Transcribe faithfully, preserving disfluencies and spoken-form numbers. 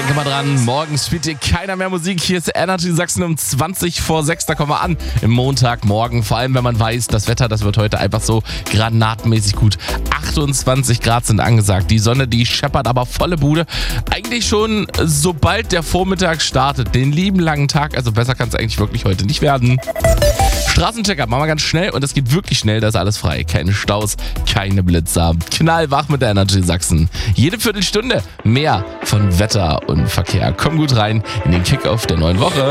Denke mal dran, morgens spielt hier keiner mehr Musik. Hier ist Energy Sachsen um zwanzig vor sechs. Da kommen wir an im Montagmorgen. Vor allem, wenn man weiß, das Wetter, das wird heute einfach so granatenmäßig gut. achtundzwanzig Grad sind angesagt. Die Sonne, die scheppert aber volle Bude. Eigentlich schon, sobald der Vormittag startet. Den lieben langen Tag. Also besser kann es eigentlich wirklich heute nicht werden. Straßenchecker, machen wir ganz schnell und es geht wirklich schnell, da ist alles frei. Keine Staus, keine Blitzer. Knallwach mit der Energy Sachsen. Jede Viertelstunde mehr von Wetter und Verkehr. Komm gut rein in den Kickoff der neuen Woche.